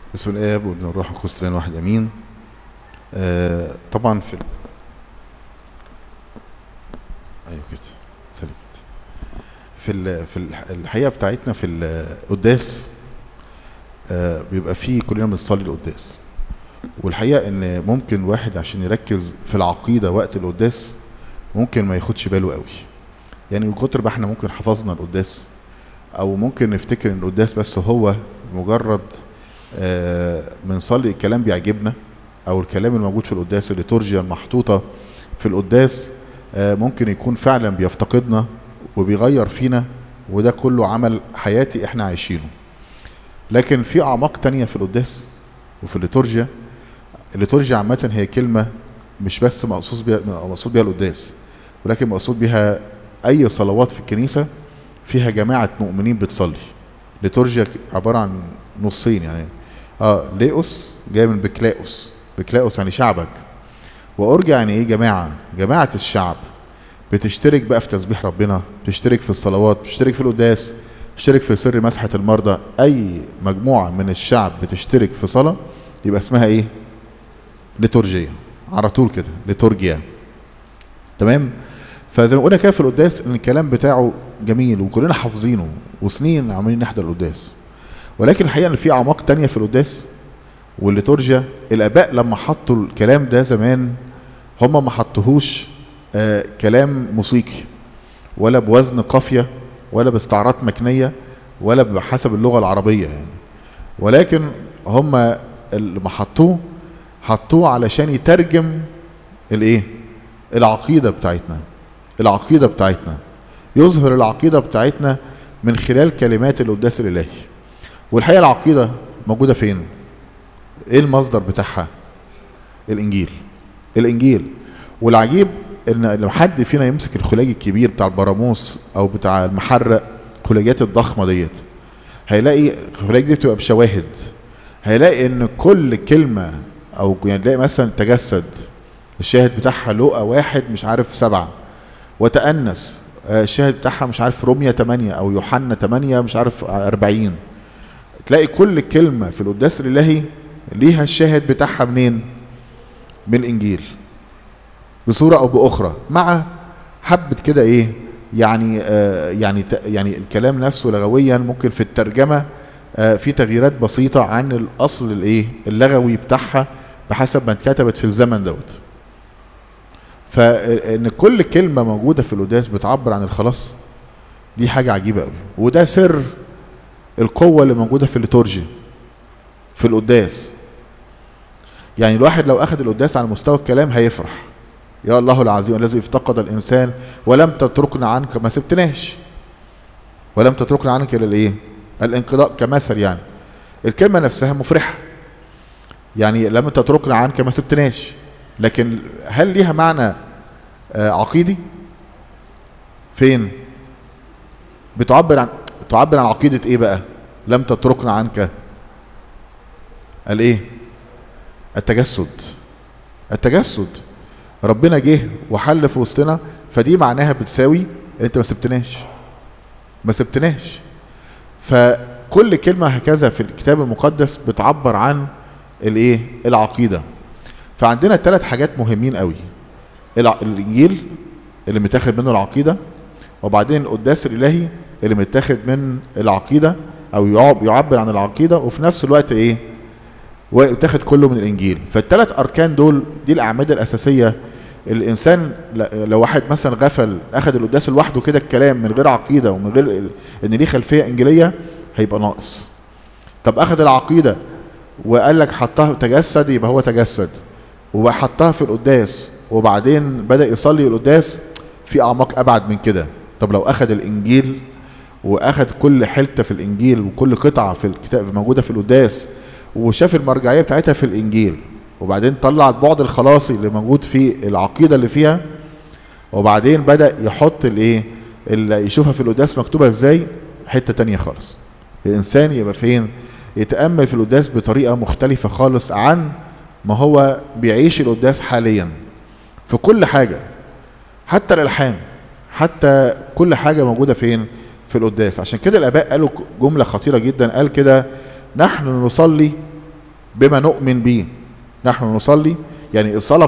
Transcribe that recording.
بسم الآب وابن الروح القدس الآن واحد أمين. طبعا أيوه كده سلكت الحقيقة بتاعتنا في القداس. بيبقى فيه كلنا بنصلي القداس، والحقيقة إن ممكن واحد عشان يركز في العقيدة وقت القداس ممكن ما ياخدش باله قوي، يعني من كتر ما احنا ممكن حفظنا القداس أو ممكن نفتكر إن القداس بس هو مجرد بنصلي الكلام بيعجبنا، او الكلام الموجود في القداس الليتورجيا المحطوطه في القداس ممكن يكون فعلا بيفتقدنا وبيغير فينا، وده كله عمل حياتي احنا عايشينه. لكن في اعماق تانية في القداس وفي الليتورجيا. الليتورجيا عامه هي كلمه مش بس مقصود بيها القداس، ولكن مقصود بيها اي صلوات في الكنيسه فيها جماعه مؤمنين بتصلي. ليتورجيا عباره عن نصين، يعني ليئوس جاي من بكلاؤوس، بكلاؤوس يعني شعبك، وارجع يعني ايه؟ جماعة الشعب بتشترك بقى في تسبيح ربنا، بتشترك في الصلوات، بتشترك في القداس، بتشترك في سر مسحة المرضى. اي مجموعة من الشعب بتشترك في صلاة يبقى اسمها ايه؟ ليتورجية، على طول كده ليتورجيا. تمام؟ فزي ما قلنا كده في القداس ان الكلام بتاعه جميل وكلنا حافظينه وسنين عمالين نحضر القداس، ولكن الحقيقة ان في اعماق تانية في القداس والليتورجيا. الاباء لما حطوا الكلام ده زمان هم ما حطوهوش كلام موسيقي ولا بوزن قافية ولا باستعارات مكنية ولا بحسب اللغة العربية يعني، ولكن هم اللي ما حطوه علشان يترجم الايه؟ العقيدة بتاعتنا، يظهر العقيدة بتاعتنا من خلال كلمات القداس الالهي. والحقيقة العقيدة موجودة فين؟ ايه المصدر بتاعها؟ الانجيل. والعجيب ان لو حد فينا يمسك الخلاج الكبير بتاع البراموس او بتاع المحرق، الخلاجات الضخمه ديت، هيلاقي الخلاج دي بتبقى بشواهد. هيلاقي ان كل كلمه، او يعني تلاقي مثلا تجسد الشاهد بتاعها لقا 1 مش عارف 7، وتأنس الشاهد بتاعها مش عارف رومية 8 او يوحنا 8 مش عارف 40. تلاقي كل كلمه في القداس الالهي ليها الشاهد بتاعها منين؟ من الانجيل بصوره او باخرى، مع حبه كده ايه يعني يعني الكلام نفسه لغويا ممكن في الترجمه في تغييرات بسيطه عن الاصل الايه اللغوي بتاعها بحسب ما اتكتبت في الزمن دوت. فان كل كلمه موجوده في القداس بتعبر عن الخلاص، دي حاجه عجيبه قوي، وده سر القوه اللي موجوده في الليتورجي في القداس. يعني الواحد لو اخذ القداس على مستوى الكلام هيفرح، يا الله العظيم الذي افتقد الانسان ولم تتركنا عنك، ما سبتناش، ولم تتركنا عنك الى الايه؟ الانقضاء كمثل. يعني الكلمه نفسها مفرحه، يعني لم تتركنا عنك ما سبتناش، لكن هل ليها معنى عقيدي؟ فين؟ بتعبر عن عقيده ايه بقى؟ لم تتركنا عنك الايه؟ التجسد. ربنا جه وحل في وسطنا، فدي معناها بتساوي انت ما سبتناش. فكل كلمة هكذا في الكتاب المقدس بتعبر عن الايه؟ العقيدة. فعندنا 3 حاجات مهمين قوي: الانجيل اللي متاخد منه العقيدة، وبعدين القداس الالهي اللي متاخد من العقيدة او يعبر عن العقيدة، وفي نفس الوقت ايه؟ وتاخد كله من الانجيل. فال3 اركان دول دي الاعمده الاساسيه. الانسان لو واحد مثلا غفل اخذ القداس لوحده كده الكلام من غير عقيده ومن غير ان ليه خلفيه انجيليه هيبقى ناقص. طب اخذ العقيده وقال لك حطها تجسد، يبقى هو تجسد وحطها في القداس وبعدين بدا يصلي القداس، في اعماق ابعد من كده. طب لو اخذ الانجيل واخذ كل حته في الانجيل وكل قطعه في الكتاب موجوده في القداس وشاف المرجعيه بتاعتها في الانجيل، وبعدين طلع البعد الخلاصي اللي موجود في العقيده اللي فيها، وبعدين بدا يحط الايه اللي يشوفها في القداس مكتوبه ازاي، حته تانية خالص. الانسان يبقى فين؟ يتامل في القداس بطريقه مختلفه خالص عن ما هو بيعيش القداس حاليا في كل حاجه، حتى الالحان، حتى كل حاجه موجوده فين؟ في القداس. عشان كده الاباء قالوا جمله خطيره جدا، قال كده: نحن نصلي بما نؤمن به نحن نصلي. يعني الصلاة